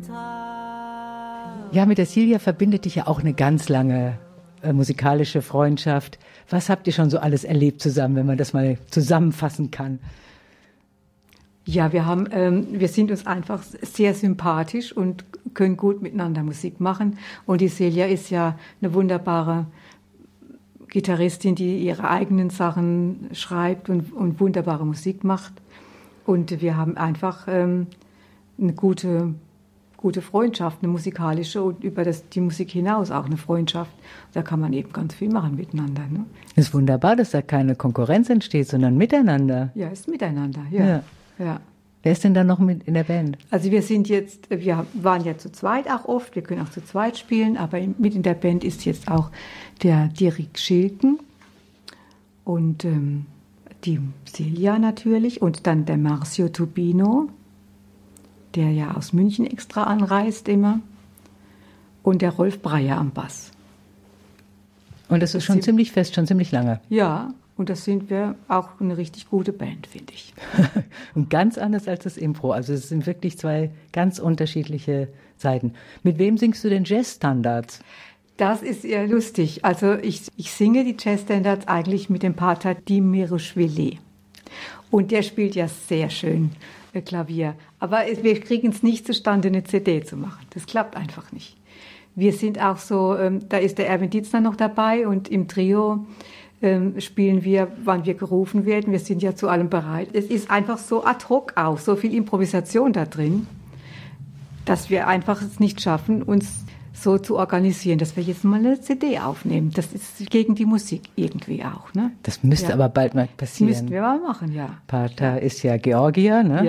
Ja, mit der Silja verbindet dich ja auch eine ganz lange musikalische Freundschaft. Was habt ihr schon so alles erlebt zusammen, wenn man das mal zusammenfassen kann? Ja, wir sind uns einfach sehr sympathisch und können gut miteinander Musik machen. Und die Silja ist ja eine wunderbare Gitarristin, die ihre eigenen Sachen schreibt und wunderbare Musik macht. Und wir haben einfach eine gute Freundschaft, eine musikalische und über die Musik hinaus auch eine Freundschaft. Da kann man eben ganz viel machen miteinander. Ne? Es ist wunderbar, dass da keine Konkurrenz entsteht, sondern miteinander. Ja, ist miteinander, ja. Wer ist denn da noch mit in der Band? Also wir waren ja zu zweit auch oft, wir können auch zu zweit spielen, aber mit in der Band ist jetzt auch der Dirk Schilken und die Silja natürlich und dann der Marcio Tubino, der ja aus München extra anreist immer, und der Rolf Breyer am Bass. Und das ist schon ziemlich fest, schon ziemlich lange. Ja, und das sind wir auch eine richtig gute Band, finde ich. Und ganz anders als das Impro. Also es sind wirklich zwei ganz unterschiedliche Seiten. Mit wem singst du denn Jazzstandards? Das ist eher lustig. Also ich singe die Jazzstandards eigentlich mit dem Pater Dimiroschwili. Und der spielt ja sehr schön Klavier. Aber wir kriegen es nicht zustande, eine CD zu machen. Das klappt einfach nicht. Wir sind auch so, da ist der Erwin Dietzner noch dabei und im Trio spielen wir, wann wir gerufen werden. Wir sind ja zu allem bereit. Es ist einfach so ad hoc auch, so viel Improvisation da drin, dass wir einfach es nicht schaffen, uns so zu organisieren, dass wir jetzt mal eine CD aufnehmen. Das ist gegen die Musik irgendwie auch. Ne? Das müsste aber bald mal passieren. Das müssten wir mal machen, ja. Pater ist ja Georgier, ne?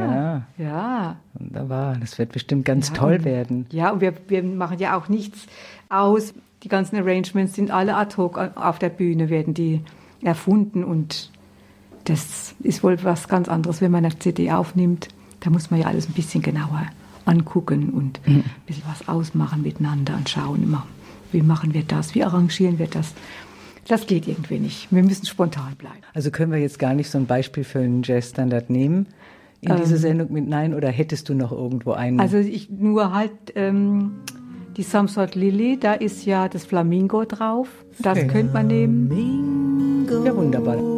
Ja. Wunderbar, das wird bestimmt ganz toll werden. Ja, und wir machen ja auch nichts aus. Die ganzen Arrangements sind alle ad hoc auf der Bühne, werden die erfunden. Und das ist wohl was ganz anderes, wenn man eine CD aufnimmt. Da muss man ja alles ein bisschen genauer angucken und ein bisschen was ausmachen miteinander und schauen immer, wie machen wir das, wie arrangieren wir das. Das geht irgendwie nicht. Wir müssen spontan bleiben. Also können wir jetzt gar nicht so ein Beispiel für einen Jazzstandard nehmen in diese Sendung mit Nein, oder hättest du noch irgendwo einen? Also die Some Sort Lily, da ist ja das Flamingo drauf. Das könnte man nehmen. Ja, wunderbar.